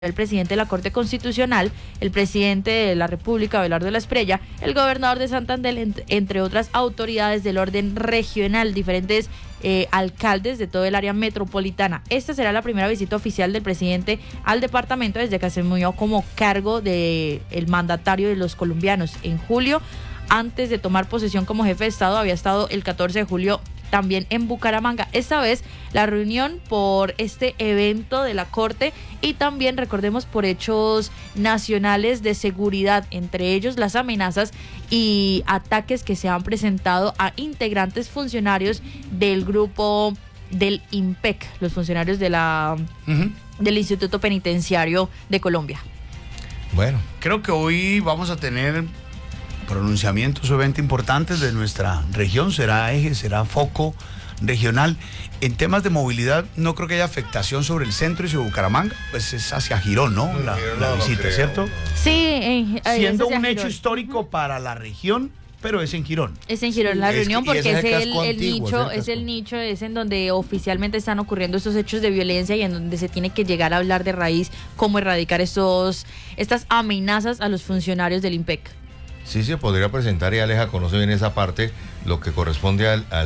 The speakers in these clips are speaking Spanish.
el presidente de la Corte Constitucional, el presidente de la República, Abelardo de la Espriella, el gobernador de Santander, entre otras autoridades del orden regional, diferentes alcaldes de todo el área metropolitana. Esta será la primera visita oficial del presidente al departamento desde que asumió como cargo de el mandatario de los colombianos en julio. Antes de tomar posesión como jefe de Estado, había estado el 14 de julio también en Bucaramanga. Esta vez la reunión por este evento de la Corte y también, recordemos, por hechos nacionales de seguridad, entre ellos las amenazas y ataques que se han presentado a integrantes funcionarios del grupo del IMPEC, los funcionarios de del Instituto Penitenciario de Colombia. Bueno, creo que hoy vamos a tener pronunciamientos o eventos importantes de nuestra región. Será eje, será foco regional. En temas de movilidad no creo que haya afectación sobre el centro y sobre Bucaramanga, pues es hacia Girón, ¿no? La visita, creo, ¿cierto? Sí, siendo un hecho histórico para la región, pero es en Girón. Es en Girón la reunión porque es el nicho, es en donde oficialmente están ocurriendo estos hechos de violencia y en donde se tiene que llegar a hablar de raíz cómo erradicar estas amenazas a los funcionarios del IMPEC. Sí, se podría presentar, y Aleja conoce bien esa parte, lo que corresponde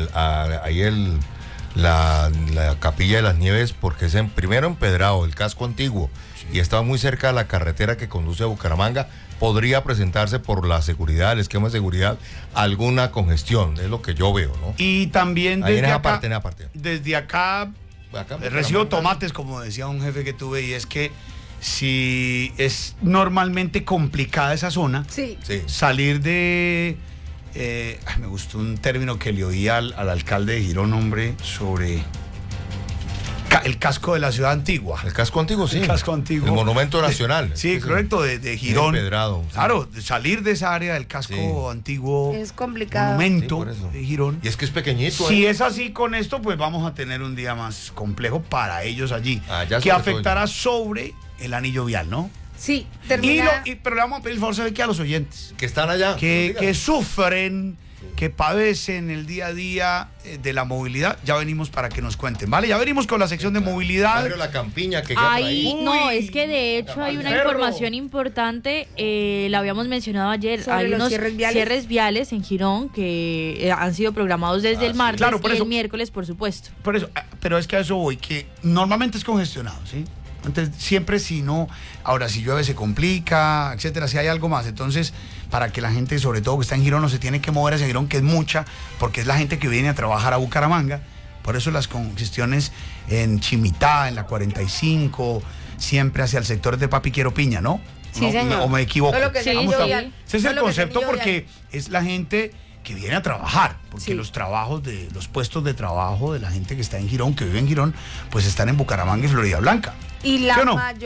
la Capilla de las Nieves, porque es primero empedrado, el casco antiguo, sí, y está muy cerca de la carretera que conduce a Bucaramanga. Podría presentarse por la seguridad, el esquema de seguridad, alguna congestión, es lo que yo veo, ¿no? Y también desde acá, desde acá recibo tomates, como decía un jefe que tuve, y es que si es normalmente complicada esa zona, sí, salir de... me gustó un término que le oí al alcalde de Girón, hombre, sobre el casco de la ciudad antigua. El casco antiguo, sí. El casco antiguo. El monumento nacional. Sí, correcto, de Girón. Empedrado. Sí. Claro, salir de esa área del casco antiguo. Es complicado. Monumento de Girón. Y es que es pequeñito. Si es así con esto, pues vamos a tener un día más complejo para ellos allí. Que afectará sobre el anillo vial, ¿no? Sí, termina. Pero le vamos a pedir favor, ¿sabe qué? A los oyentes que están allá, que sufren, que padecen el día a día de la movilidad. Ya venimos para que nos cuenten, ¿vale? Ya venimos con la sección de movilidad. La Campiña que queda por ahí. No, es que de hecho hay una información importante, la habíamos mencionado ayer. Hay unos cierres viales en Girón que han sido programados desde el martes y el miércoles, por supuesto. Por eso, pero es que a eso voy, que normalmente es congestionado, ¿sí? Entonces, siempre si no, ahora si llueve se complica, etcétera, si hay algo más. Entonces, para que la gente, sobre todo que está en Girón, no se tiene que mover hacia Girón, que es mucha, porque es la gente que viene a trabajar a Bucaramanga. Por eso las congestiones en Chimitá, en la 45, siempre hacia el sector de Papiquero Piña, ¿no? Sí, señor. ¿O me equivoco? Ese es el concepto, porque es la gente que viene a trabajar, porque los puestos de trabajo de la gente que está en Girón, que vive en Girón, pues están en Bucaramanga y Florida Blanca. Y la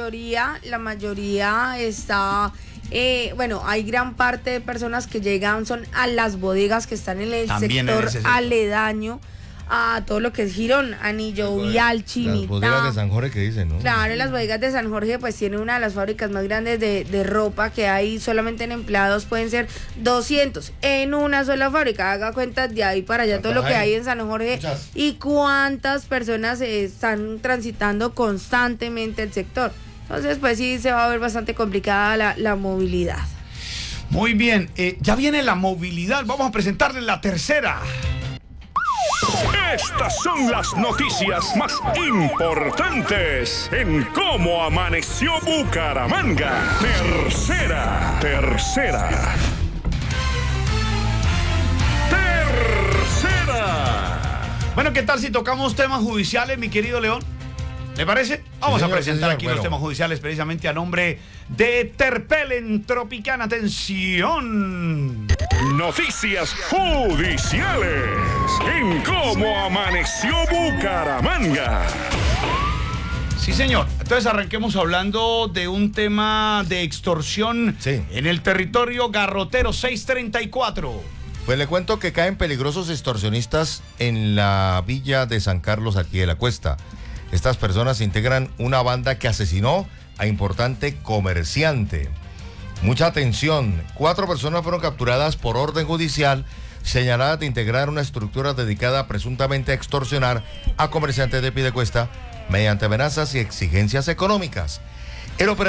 mayoría está, hay gran parte de personas que llegan, son a las bodegas que están en el sector aledaño a todo lo que es Girón, Anillo Vial, Chimitá. Las bodegas de San Jorge que dicen, ¿no? Claro, las bodegas de San Jorge pues tiene una de las fábricas más grandes de ropa que hay, solamente en empleados pueden ser 200 en una sola fábrica. Haga cuentas de ahí para allá todo lo que hay en San Jorge y cuántas personas están transitando constantemente el sector. Entonces pues sí se va a ver bastante complicada la movilidad. Muy bien, ya viene la movilidad, vamos a presentarles la tercera. Estas son las noticias más importantes en cómo amaneció Bucaramanga. Tercera. Bueno, ¿qué tal si tocamos temas judiciales, mi querido León? ¿Le parece? Vamos a presentar aquí los temas judiciales precisamente a nombre de Terpelen Tropicana. ¡Atención! Noticias judiciales en cómo amaneció Bucaramanga. Sí, señor. Entonces arranquemos hablando de un tema de extorsión en el territorio garrotero 634. Pues le cuento que caen peligrosos extorsionistas en la villa de San Carlos, al pie de la cuesta. Estas personas integran una banda que asesinó a importante comerciante. Mucha atención, 4 personas fueron capturadas por orden judicial, señaladas de integrar una estructura dedicada presuntamente a extorsionar a comerciantes de Piedecuesta mediante amenazas y exigencias económicas. El